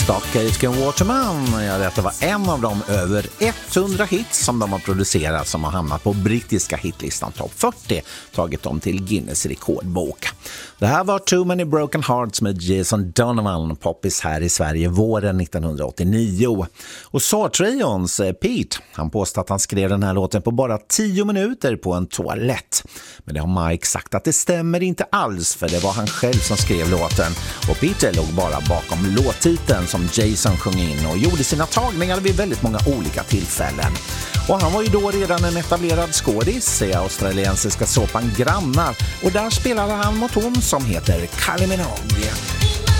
Stockholm Waterman. Ja, detta var en av de över 100 hits som de har producerat som har hamnat på brittiska hitlistan topp 40, tagit dem till Guinness rekordbok. Det här var Too Many Broken Hearts med Jason Donovan, poppis här i Sverige våren 1989. Och Saw-trions Pete, han påstår att han skrev den här låten på bara 10 minuter på en toalett. Men det har Mike sagt att det stämmer inte alls, för det var han själv som skrev låten. Och Peter låg bara bakom låttiteln som Jason sjöng in och gjorde sina tagningar vid väldigt många olika tillfällen. Och han var ju då redan en etablerad skådis i australiensiska såpan Grannar, och där spelade han mot hon som heter Kylie Minogue.